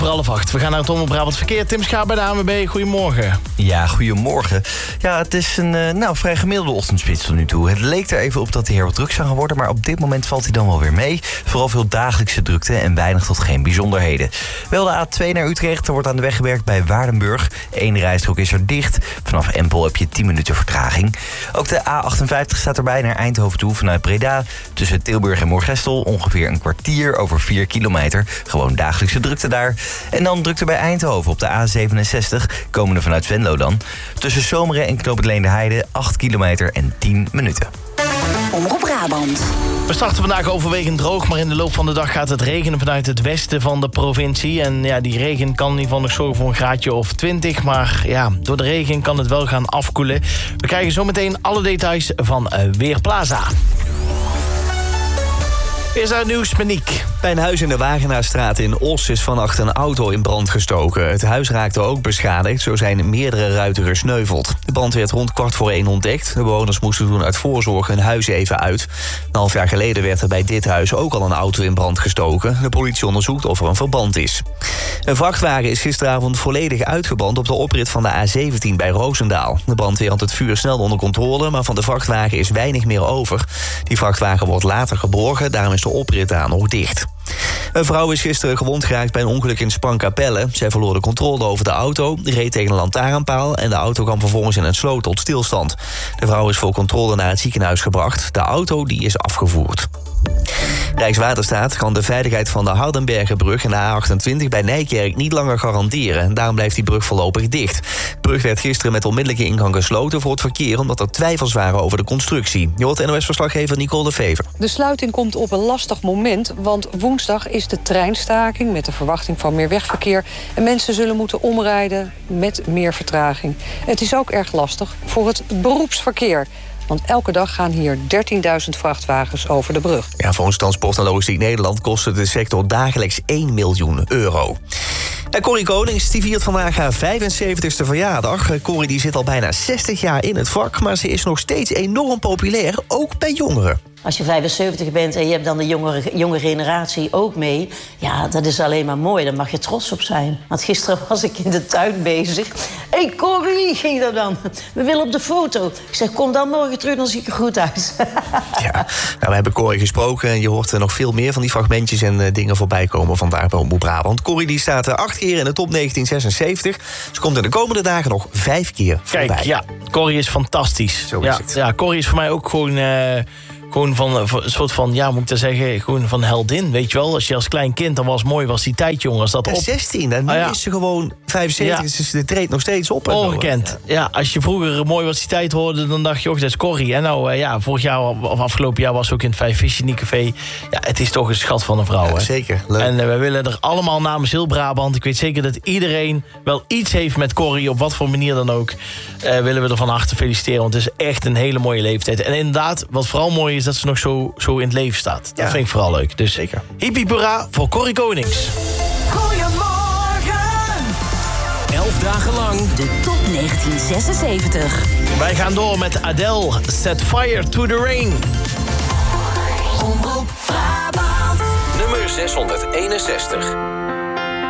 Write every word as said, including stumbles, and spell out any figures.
per half acht. We gaan naar het Omroep Brabant Verkeer. Tim Schaap bij de A N W B. Goedemorgen. Ja, goedemorgen. Ja, het is een uh, nou, vrij gemiddelde ochtendspits tot nu toe. Het leek er even op dat hij heel wat druk zou gaan worden, maar op dit moment valt hij dan wel weer mee. Vooral veel dagelijkse drukte en weinig tot geen bijzonderheden. Wel de A twee naar Utrecht. Er wordt aan de weg gewerkt bij Waardenburg. Eén rijstrook is er dicht. Vanaf Empel heb je tien minuten vertraging. Ook de A achtenvijftig staat erbij naar Eindhoven toe vanuit Breda. Tussen Tilburg en Moergestel ongeveer een kwartier over vier kilometer. Gewoon dagelijkse drukte daar. En dan drukte bij Eindhoven op de A zevenenzestig, komende vanuit Venlo dan. Tussen Zomeren en Knoop het Leenderheide acht kilometer en tien minuten. Omroep Brabant. We starten vandaag overwegend droog, maar in de loop van de dag gaat het regenen vanuit het westen van de provincie. En ja, die regen kan in ieder geval nog zorgen voor een graadje of twintig. Maar ja, door de regen kan het wel gaan afkoelen. We krijgen zometeen alle details van uh, Weerplaza. Eerst uit nieuws, Monique. Bij een huis in de Wagenaarstraat in Os is vannacht een auto in brand gestoken. Het huis raakte ook beschadigd, zo zijn meerdere ruiten gesneuveld. De brand werd rond kwart voor één ontdekt. De bewoners moesten toen uit voorzorg hun huis even uit. Een half jaar geleden werd er bij dit huis ook al een auto in brand gestoken. De politie onderzoekt of er een verband is. Een vrachtwagen is gisteravond volledig uitgebrand op de oprit van de A zeventien bij Roosendaal. De brandweer had het vuur snel onder controle, maar van de vrachtwagen is weinig meer over. Die vrachtwagen wordt later geborgen, daarom is de oprit daar nog dicht. Een vrouw is gisteren gewond geraakt bij een ongeluk in Spankapelle. Zij verloor de controle over de auto, reed tegen een lantaarnpaal en de auto kwam vervolgens in een sloot tot stilstand. De vrouw is voor controle naar het ziekenhuis gebracht. De auto die is afgevoerd. Rijkswaterstaat kan de veiligheid van de Hardenbergenbrug en de A achtentwintig bij Nijkerk niet langer garanderen. Daarom blijft die brug voorlopig dicht. De brug werd gisteren met onmiddellijke ingang gesloten voor het verkeer, omdat er twijfels waren over de constructie. Je hoort N O S-verslaggever Nicole de Vever. De sluiting komt op een lastig moment, want woensdag is de treinstaking met de verwachting van meer wegverkeer. En mensen zullen moeten omrijden met meer vertraging. Het is ook erg lastig voor het beroepsverkeer. Want elke dag gaan hier dertienduizend vrachtwagens over de brug. Ja, volgens Transport en Logistiek Nederland kost het de sector dagelijks één miljoen euro. En Corrie Konings die viert vandaag haar vijfenzeventigste verjaardag. Corrie die zit al bijna zestig jaar in het vak, maar ze is nog steeds enorm populair, ook bij jongeren. Als je vijfenzeventig bent en je hebt dan de jonge, jonge generatie ook mee, ja, dat is alleen maar mooi. Daar mag je trots op zijn. Want gisteren was ik in de tuin bezig. Hé, hey, Corrie, ging dat dan? We willen op de foto. Ik zeg, kom dan morgen terug, dan zie ik er goed uit. Ja, nou, we hebben Corrie gesproken en je hoort er nog veel meer van die fragmentjes en uh, dingen voorbij komen vandaag bij Omroep Brabant. Corrie die staat er acht keer in de top negentien zesenzeventig. Ze komt in de komende dagen nog vijf keer voorbij. Kijk, ja, Corrie is fantastisch. Zo is ja, het. Ja, Corrie is voor mij ook gewoon... Uh... Gewoon van een soort van, ja, moet ik dat zeggen, gewoon van heldin, weet je wel. Als je als klein kind, dan was mooi, was die tijd, jongen. Als dat ja, op... zestien, en nu ah, ja. is ze gewoon vijfenzeventig, ja. Dus ze treedt nog steeds op. Ongekend. Ja. ja, als je vroeger mooi was die tijd hoorde, dan dacht je, oh, dat is Corrie. En nou, uh, ja, vorig jaar of afgelopen jaar was ze ook in het Vijf Visie Café. Ja, het is toch een schat van een vrouw, ja, hè. Zeker, leuk. En uh, we willen er allemaal namens heel Brabant, ik weet zeker dat iedereen wel iets heeft met Corrie, op wat voor manier dan ook, uh, willen we er van harte feliciteren. Want het is echt een hele mooie leeftijd. En inderdaad, wat vooral mooi is, dat ze nog zo... zo in het leven staat. Dat ja. vind ik vooral leuk. Dus zeker. Hiep hiep hoera voor Corrie Konings. Goedemorgen. Elf dagen lang de top negentien zesenzeventig. Wij gaan door met Adele. Set fire to the rain. Omroep Brabant. nummer zeshonderdeenenzestig.